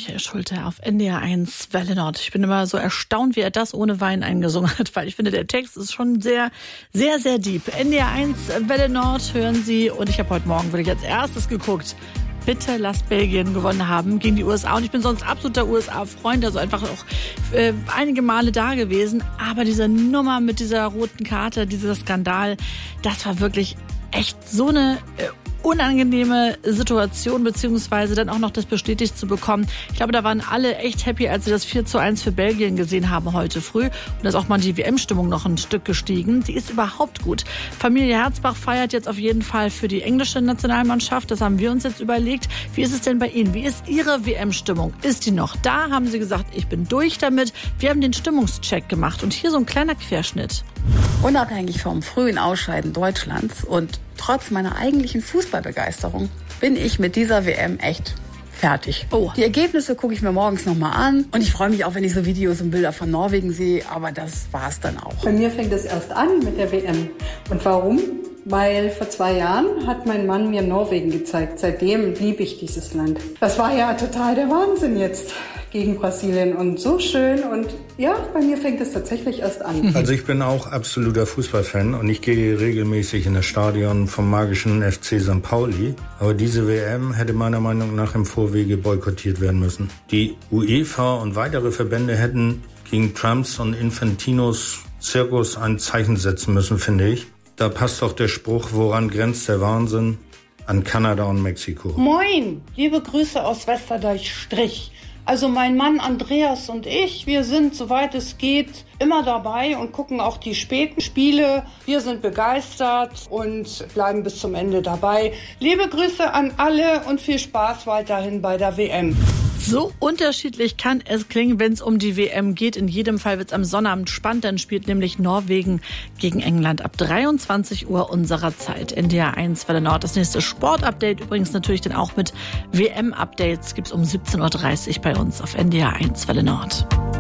Michael Schulte auf NDR 1 Welle Nord. Ich bin immer so erstaunt, wie er das ohne Wein eingesungen hat, weil ich finde, der Text ist schon sehr, sehr, sehr deep. NDR 1 Welle Nord hören Sie, und ich habe heute Morgen wirklich als erstes geguckt. Bitte lasst Belgien gewonnen haben gegen die USA. Und ich bin sonst absoluter USA-Freund, also einfach auch einige Male da gewesen. Aber diese Nummer mit dieser roten Karte, dieser Skandal, das war wirklich echt so eine unangenehme Situation, beziehungsweise dann auch noch das bestätigt zu bekommen. Ich glaube, da waren alle echt happy, als sie das 4:1 für Belgien gesehen haben heute früh. Und da ist auch mal die WM-Stimmung noch ein Stück gestiegen. Die ist überhaupt gut. Familie Herzbach feiert jetzt auf jeden Fall für die englische Nationalmannschaft. Das haben wir uns jetzt überlegt. Wie ist es denn bei Ihnen? Wie ist Ihre WM-Stimmung? Ist die noch da? Haben Sie gesagt, ich bin durch damit. Wir haben den Stimmungscheck gemacht. Und hier so ein kleiner Querschnitt. Unabhängig vom frühen Ausscheiden Deutschlands und trotz meiner eigentlichen Fußballbegeisterung bin ich mit dieser WM echt fertig. Oh. Die Ergebnisse gucke ich mir morgens nochmal an und ich freue mich auch, wenn ich so Videos und Bilder von Norwegen sehe, aber das war's dann auch. Bei mir fängt es erst an mit der WM. Und warum? Weil vor 2 Jahren hat mein Mann mir Norwegen gezeigt. Seitdem liebe ich dieses Land. Das war ja total der Wahnsinn jetzt gegen Brasilien und so schön. Und ja, bei mir fängt es tatsächlich erst an. Also ich bin auch absoluter Fußballfan und ich gehe regelmäßig in das Stadion vom magischen FC St. Pauli. Aber diese WM hätte meiner Meinung nach im Vorwege boykottiert werden müssen. Die UEFA und weitere Verbände hätten gegen Trumps und Infantinos Zirkus ein Zeichen setzen müssen, finde ich. Da passt doch der Spruch, woran grenzt der Wahnsinn? An Kanada und Mexiko. Moin, liebe Grüße aus Westerdeich-Strich. Also mein Mann Andreas und ich, wir sind, soweit es geht, immer dabei und gucken auch die späten Spiele. Wir sind begeistert und bleiben bis zum Ende dabei. Liebe Grüße an alle und viel Spaß weiterhin bei der WM. So unterschiedlich kann es klingen, wenn es um die WM geht. In jedem Fall wird es am Sonnabend spannend. Dann spielt nämlich Norwegen gegen England ab 23 Uhr unserer Zeit. NDR 1 Welle Nord. Das nächste Sportupdate übrigens natürlich dann auch mit WM-Updates gibt's um 17:30 Uhr bei uns auf NDR 1 Welle Nord.